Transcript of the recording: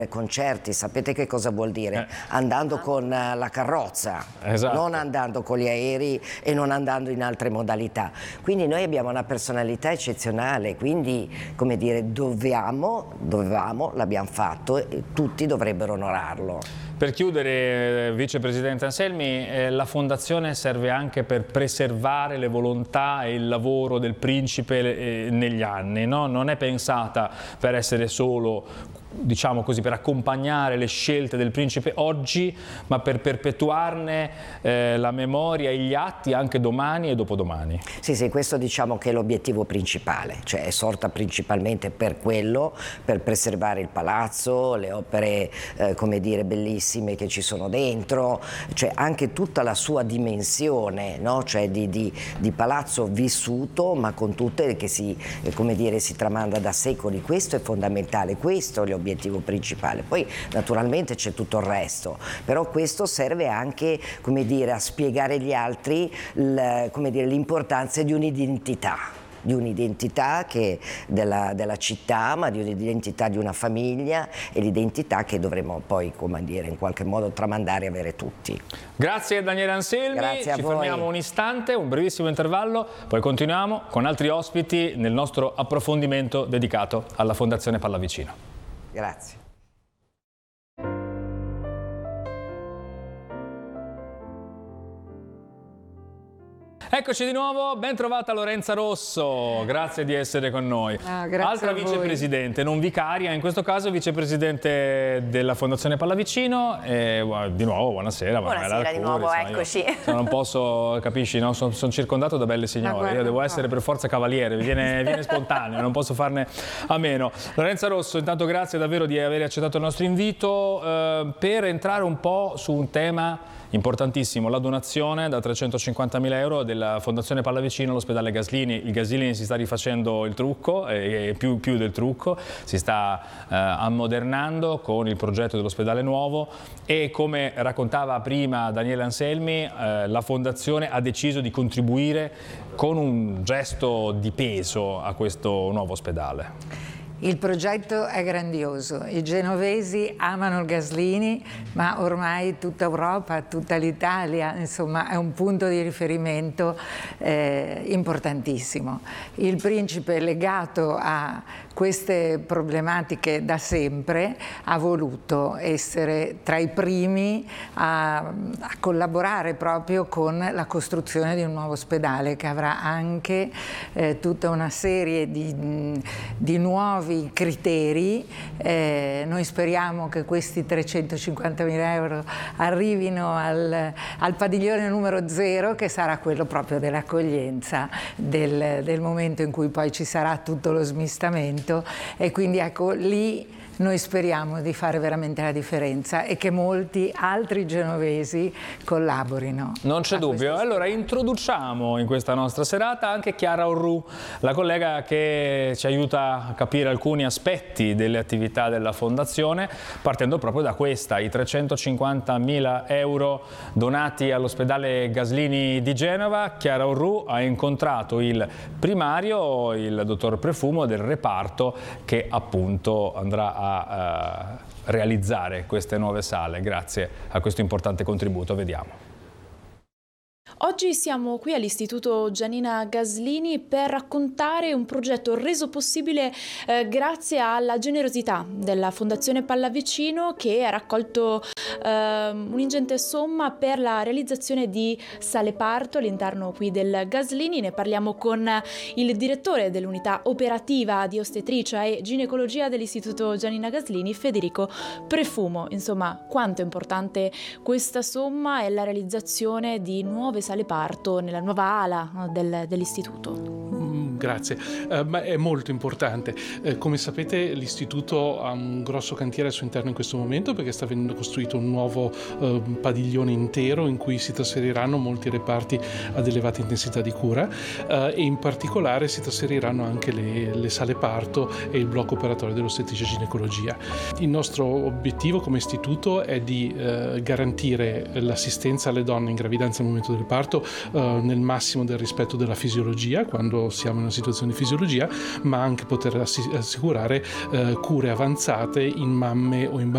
concerti, sapete che cosa vuol dire? Andando con la carrozza, Esatto. non andando con gli aerei e non andando in altre modalità. Quindi noi abbiamo una personalità eccezionale, quindi come dire, dovevamo, l'abbiamo fatto e tutti dovrebbero onorarlo. Per chiudere, Vicepresidente Anselmi, la Fondazione serve anche per preservare le volontà e il lavoro del Principe negli anni, no? Non è pensata per essere solo, diciamo così, per accompagnare le scelte del Principe oggi, ma per perpetuarne la memoria e gli atti anche domani e dopodomani. Sì, questo diciamo che è l'obiettivo principale, cioè è sorta principalmente per quello, per preservare il palazzo, le opere come dire bellissime che ci sono dentro, cioè anche tutta la sua dimensione, no? Cioè di palazzo vissuto, ma con tutte che si, come dire, si tramanda da secoli. Questo è fondamentale, questo è l'obiettivo principale. Poi naturalmente c'è tutto il resto, però questo serve anche, come dire, a spiegare agli altri l'importanza di un'identità che della città, ma di un'identità di una famiglia e l'identità che dovremo poi, come dire, in qualche modo tramandare e avere tutti. Grazie a Daniele Anselmi, grazie a ci voi. Fermiamo un istante, un brevissimo intervallo, poi continuiamo con altri ospiti nel nostro approfondimento dedicato alla Fondazione Pallavicino. Grazie. Eccoci di nuovo, ben trovata Lorenza Rosso, grazie di essere con noi. Altra vicepresidente, non vicaria, in questo caso vicepresidente della Fondazione Pallavicino. Di nuovo, buonasera. Buonasera di nuovo, eccoci. Non posso, capisci, no? Sono circondato da belle signore, io devo essere per forza cavaliere, viene spontaneo, non posso farne a meno. Lorenza Rosso, intanto grazie davvero di aver accettato il nostro invito per entrare un po' su un tema importantissimo, la donazione da 350.000 euro della Fondazione Pallavicino all'ospedale Gaslini. Il Gaslini si sta rifacendo il trucco, e più del trucco, si sta ammodernando con il progetto dell'ospedale nuovo e, come raccontava prima Daniele Anselmi, la Fondazione ha deciso di contribuire con un gesto di peso a questo nuovo ospedale. Il progetto è grandioso, i genovesi amano il Gaslini, ma ormai tutta Europa, tutta l'Italia, insomma, è un punto di riferimento importantissimo. Il Principe, legato a queste problematiche da sempre, ha voluto essere tra i primi a collaborare proprio con la costruzione di un nuovo ospedale che avrà anche tutta una serie di nuovi criteri. Noi speriamo che questi 350.000 euro arrivino al padiglione numero 0, che sarà quello proprio dell'accoglienza, del momento in cui poi ci sarà tutto lo smistamento, e quindi ecco lì noi speriamo di fare veramente la differenza e che molti altri genovesi collaborino. Non c'è dubbio. Allora introduciamo in questa nostra serata anche Chiara Orru, la collega che ci aiuta a capire alcuni aspetti delle attività della Fondazione, partendo proprio da questa, i 350.000 euro donati all'ospedale Gaslini di Genova. Chiara Orru ha incontrato il primario, il dottor Prefumo del reparto, che appunto andrà a realizzare queste nuove sale grazie a questo importante contributo. Vediamo. Oggi siamo qui all'Istituto Giannina Gaslini per raccontare un progetto reso possibile grazie alla generosità della Fondazione Pallavicino, che ha raccolto un'ingente somma per la realizzazione di sale parto all'interno qui del Gaslini. Ne parliamo con il direttore dell'unità operativa di ostetricia e ginecologia dell'Istituto Giannina Gaslini, Federico Prefumo. Insomma, quanto è importante questa somma e la realizzazione di nuove sale parto nella nuova ala dell'istituto. Grazie, è molto importante. Come sapete, l'istituto ha un grosso cantiere al suo interno in questo momento, perché sta venendo costruito un nuovo padiglione intero in cui si trasferiranno molti reparti ad elevata intensità di cura e in particolare si trasferiranno anche le sale parto e il blocco operatorio dell'ostetricia ginecologia. Il nostro obiettivo come istituto è di garantire l'assistenza alle donne in gravidanza al momento del parto nel massimo del rispetto della fisiologia, quando siamo in una situazione di fisiologia, ma anche poter assicurare cure avanzate in mamme o in bambini